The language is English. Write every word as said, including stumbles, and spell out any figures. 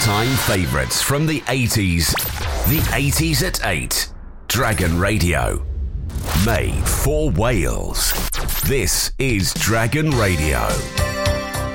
all-time favourites from the eighties. The eighties at eight. Dragon Radio. Made for Wales. This is Dragon Radio.